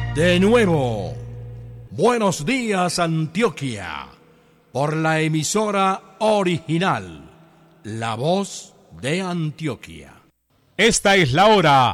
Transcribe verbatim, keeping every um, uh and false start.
De nuevo, Buenos Días Antioquia, por la emisora original, La Voz de Antioquia. Esta es la hora